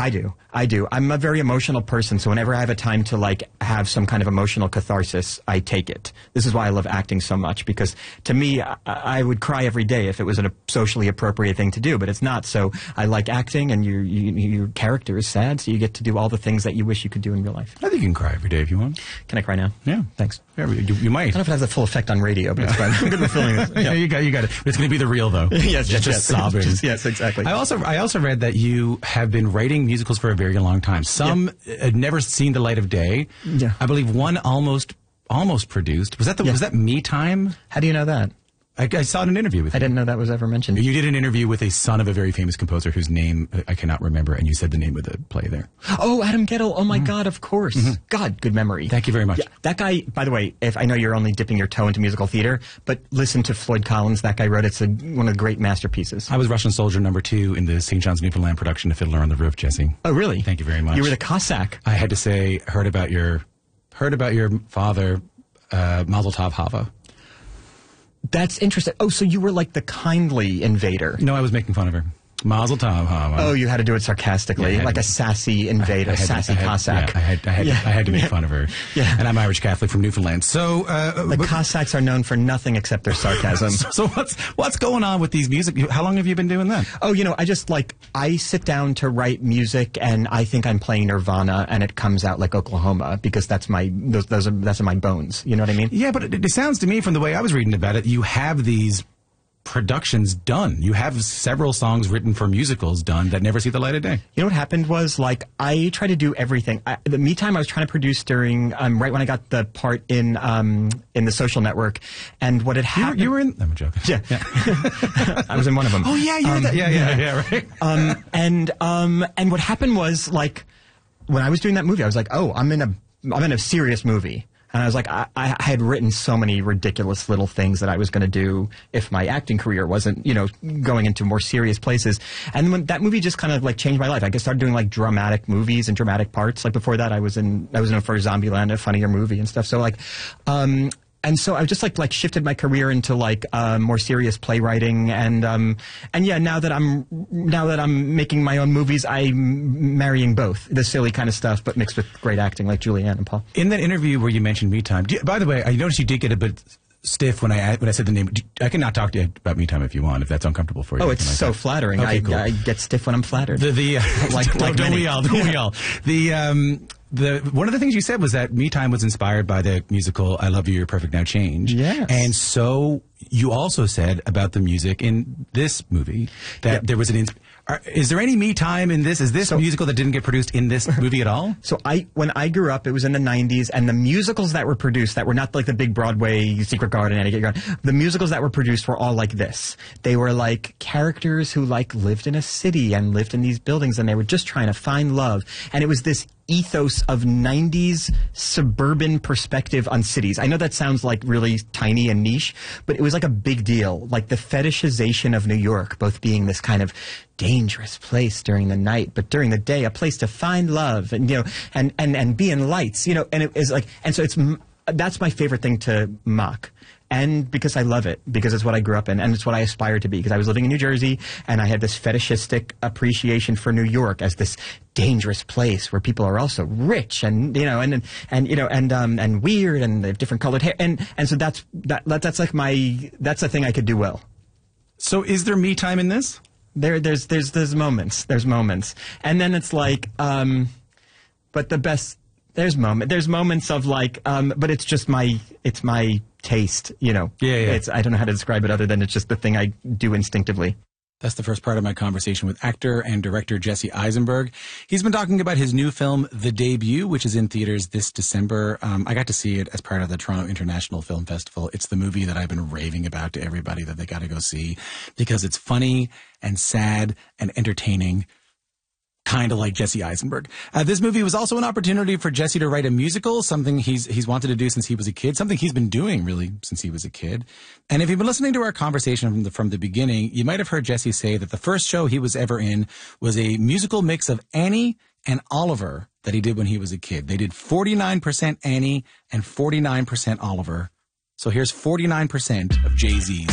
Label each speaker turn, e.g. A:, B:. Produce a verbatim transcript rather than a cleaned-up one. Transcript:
A: I do. I do. I'm a very emotional person, so whenever I have a time to like have some kind of emotional catharsis, I take it. This is why I love acting so much, because to me, I, I would cry every day if it was a socially appropriate thing to do, but it's not. So I like acting, and your you, your character is sad, so you get to do all the things that you wish you could do in real life.
B: I think you can cry every day if you want.
A: Can I cry now?
B: Yeah.
A: Thanks.
B: Yeah, you, you might.
A: I don't know if it has a full effect on radio, but it's fine. I'm good with feeling it.
B: Yeah. you got you got it. It's going to be the real though.
A: yes,
B: just,
A: yes,
B: just
A: yes.
B: sobbing.
A: Just, yes, exactly.
B: I also I also read that you have been writing musicals for a very long time. Some yeah. had never seen the light of day.
A: Yeah.
B: I believe one almost almost produced. Was that the
A: yeah.
B: was that Me Time?
A: How do you know that?
B: I, I saw an interview with you.
A: I didn't know that was ever mentioned.
B: You did an interview with a son of a very famous composer whose name I cannot remember, and you said the name of the play there.
A: Oh, Adam Gettle. Oh, my
B: mm-hmm.
A: God, of course.
B: Mm-hmm.
A: God, good memory.
B: Thank you very much.
A: Yeah, that guy, by the way, if I know you're only dipping your toe into musical theater, but listen to Floyd Collins. That guy wrote it's a, one of the great masterpieces.
B: I was Russian Soldier number two in the Saint John's Newfoundland production of Fiddler on the Roof, Jesse.
A: Oh, really?
B: Thank you very much.
A: You were the Cossack.
B: I had to say, heard about your, heard about your father, uh, Mazel Tov Hava.
A: That's interesting. Oh, so you were like the kindly invader.
B: No, I was making fun of her. Mazel Tov Hava.
A: Oh, you had to do it sarcastically,
B: yeah,
A: like
B: to,
A: a sassy invader,
B: I, I
A: a sassy
B: to, I had,
A: Cossack.
B: Yeah, I had, I had,
A: yeah.
B: to, I had to make
A: yeah.
B: fun of her.
A: Yeah.
B: And I'm Irish Catholic from Newfoundland. So uh,
A: the
B: but,
A: Cossacks are known for nothing except their sarcasm.
B: so, so what's what's going on with these music? How long have you been doing that?
A: Oh, you know, I just like I sit down to write music, and I think I'm playing Nirvana, and it comes out like Oklahoma because that's my those those are that's in my bones. You know what I mean?
B: Yeah, but it, it sounds to me from the way I was reading about it, you have these productions done. You have several songs written for musicals done that never see the light of day.
A: You know what happened was, like, I try to do everything. I, the Me Time I was trying to produce during, um, right when I got the part in um, in The Social Network, and what had happened...
B: You were, you were in... I'm joking.
A: Yeah. yeah. I was in one of them.
B: Oh, yeah, you um, were that. Yeah, yeah, yeah, right.
A: um, and, um, and what happened was, like, when I was doing that movie, I was like, oh, I'm in a, I'm in a serious movie. And I was like, I, I had written so many ridiculous little things that I was going to do if my acting career wasn't, you know, going into more serious places. And when that movie just kind of like changed my life. I started doing like dramatic movies and dramatic parts. Like before that, I was in, I was in for Zombieland, a funnier movie and stuff. So like, um, and so I just like like shifted my career into like uh, more serious playwriting, and um and yeah, now that I'm now that I'm making my own movies, I'm marrying both the silly kind of stuff, but mixed with great acting like Julianne and Paul.
B: In that interview where you mentioned Me Time, do you, by the way, I noticed you did get a bit stiff when I when I said the name. I can not talk to you about Me Time if you want, if that's uncomfortable for you.
A: Oh, it's
B: like
A: so
B: that.
A: flattering.
B: Okay,
A: I,
B: cool.
A: I get stiff when I'm flattered.
B: The the uh,
A: like like
B: don't
A: many.
B: we all? Don't yeah. we all? The um. The one of the things you said was that Me Time was inspired by the musical I Love You, You're Perfect Now Change.
A: Yes.
B: And so you also said about the music in this movie that yep. there was an... Ins- are, is there any Me Time in this? Is this so, a musical that didn't get produced in this movie at all?
A: So I, when I grew up, it was in the nineties, and the musicals that were produced that were not like the big Broadway Secret Garden, Annie Garden, the musicals that were produced were all like this. They were like characters who like lived in a city and lived in these buildings, and they were just trying to find love. And it was this ethos of nineties suburban perspective on cities. I know that sounds like really tiny and niche, but it was like a big deal. Like the fetishization of New York, both being this kind of dangerous place during the night, but during the day, a place to find love and, you know, and, and, and be in lights, you know, and it is like, and so it's, that's my favorite thing to mock. And because I love it, because it's what I grew up in, and it's what I aspired to be, because I was living in New Jersey, and I had this fetishistic appreciation for New York as this dangerous place where people are also rich and, you know, and, and, and you know, and, um, and weird, and they have different colored hair. And, and so that's, that, that's like my, that's a thing I could do well.
B: So is there Me Time in this?
A: There, there's, there's, there's moments, there's moments. And then it's like, um, but the best, there's moment, there's moments of like, um, but it's just my, it's my taste, you know.
B: Yeah, yeah.
A: It's, I don't know how to describe it other than it's just the thing I do instinctively.
B: That's the first part of my conversation with actor and director Jesse Eisenberg. He's been talking about his new film, The Debut, which is in theaters this December. Um, I got to see it as part of the Toronto International Film Festival. It's the movie that I've been raving about to everybody that they got to go see because it's funny and sad and entertaining. Kind of like Jesse Eisenberg. Uh, this movie was also an opportunity for Jesse to write a musical, something he's he's wanted to do since he was a kid, something he's been doing really since he was a kid. And if you've been listening to our conversation from the, from the beginning, you might have heard Jesse say that the first show he was ever in was a musical mix of Annie and Oliver that he did when he was a kid. They did forty-nine percent Annie and forty-nine percent Oliver. So here's forty-nine percent of Jay-Z's